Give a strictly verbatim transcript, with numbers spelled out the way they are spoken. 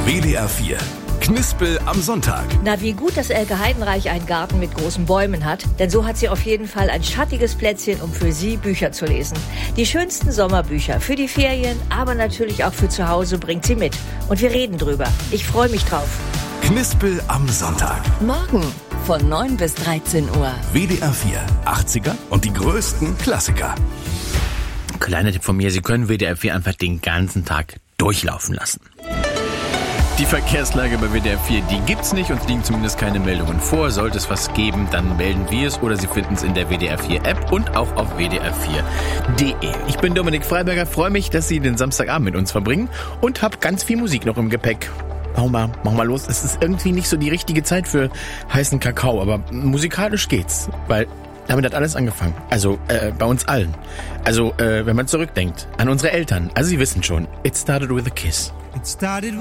W D R vier. Knispel am Sonntag. Na, wie gut, dass Elke Heidenreich einen Garten mit großen Bäumen hat. Denn so hat sie auf jeden Fall ein schattiges Plätzchen, um für Sie Bücher zu lesen. Die schönsten Sommerbücher für die Ferien, aber natürlich auch für zu Hause bringt sie mit. Und wir reden drüber. Ich freue mich drauf. Knispel am Sonntag. Morgen von neun bis dreizehn Uhr. W D R vier. achtziger und die größten Klassiker. Kleiner Tipp von mir, Sie können W D R vier einfach den ganzen Tag durchlaufen lassen. Die Verkehrslage bei W D R vier, die gibt's nicht, uns liegen zumindest keine Meldungen vor. Sollte es was geben, dann melden wir es oder Sie finden es in der W D R vier App und auch auf w d r vier punkt d e. Ich bin Dominik Freiberger, freue mich, dass Sie den Samstagabend mit uns verbringen und habe ganz viel Musik noch im Gepäck. Mach mal, mach mal los. Es ist irgendwie nicht so die richtige Zeit für heißen Kakao, aber musikalisch geht's, weil damit hat alles angefangen. Also äh, bei uns allen. Also äh, wenn man zurückdenkt an unsere Eltern. Also Sie wissen schon, it started with a kiss. It started